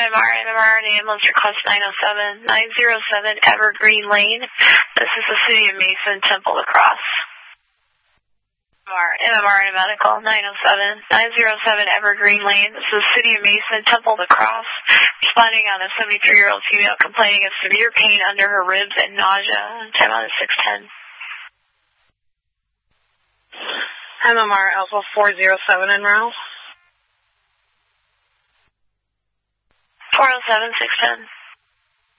MMR, the ambulance request 907 Evergreen Lane. This is the City of Mason, Temple Lacrosse. MMR and medical 907 Evergreen Lane. This is the City of Mason, Temple Lacrosse. Responding on a 73-year-old female complaining of severe pain under her ribs and nausea. Time on 610. MMR Alpha 407 en route. 407, 610.